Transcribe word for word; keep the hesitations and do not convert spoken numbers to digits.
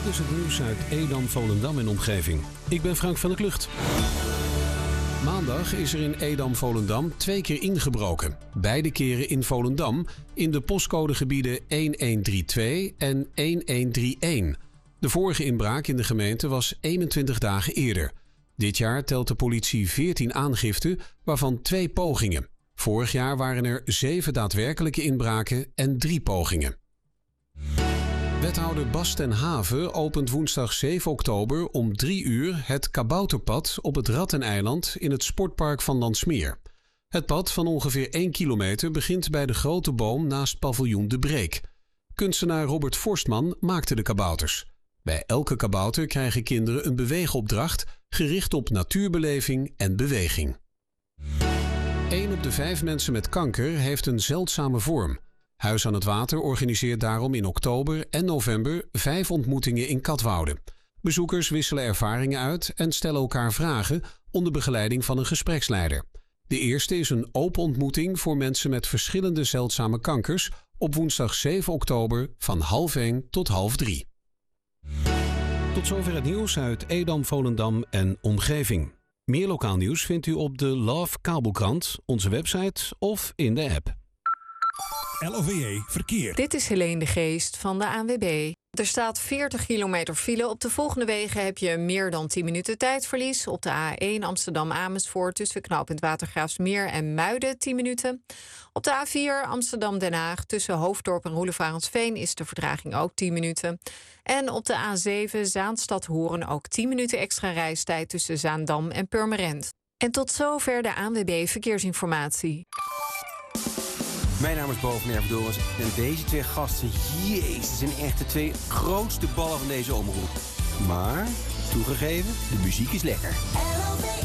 is het nieuws uit Edam, Volendam en omgeving. Ik ben Frank van der Klucht. Maandag is er in Edam-Volendam twee keer ingebroken. Beide keren in Volendam in de postcodegebieden een een drie twee en een een drie een. De vorige inbraak in de gemeente was eenentwintig dagen eerder. Dit jaar telt de politie veertien aangiften, waarvan twee pogingen. Vorig jaar waren er zeven daadwerkelijke inbraken en drie pogingen. Wethouder Bas ten Have opent woensdag zeven oktober om drie uur het kabouterpad op het Ratteneiland in het sportpark van Landsmeer. Het pad van ongeveer één kilometer begint bij de grote boom naast paviljoen De Breek. Kunstenaar Robert Forstman maakte de kabouters. Bij elke kabouter krijgen kinderen een beweegopdracht gericht op natuurbeleving en beweging. Eén op de vijf mensen met kanker heeft een zeldzame vorm. Huis aan het Water organiseert daarom in oktober en november vijf ontmoetingen in Katwoude. Bezoekers wisselen ervaringen uit en stellen elkaar vragen onder begeleiding van een gespreksleider. De eerste is een open ontmoeting voor mensen met verschillende zeldzame kankers op woensdag zeven oktober van half één tot half drie. Tot zover het nieuws uit Edam, Volendam en omgeving. Meer lokaal nieuws vindt u op de Love Kabelkrant, onze website of in de app. L O V E Verkeer. Dit is Helene de Geest van de A N W B. Er staat veertig kilometer file. Op de volgende wegen heb je meer dan tien minuten tijdverlies. Op de A één Amsterdam-Amersfoort tussen knooppunt Watergraafsmeer en Muiden tien minuten. Op de A vier Amsterdam-Den Haag tussen Hoofddorp en Roelevarensveen is de vertraging ook tien minuten. En op de A zeven Zaanstad-Horen ook tien minuten extra reistijd tussen Zaandam en Purmerend. En tot zover de A N W B Verkeersinformatie. Mijn naam is Bo van Erfdoorns en deze twee gasten, jezus, zijn echt de twee grootste ballen van deze omroep. Maar, toegegeven, de muziek is lekker.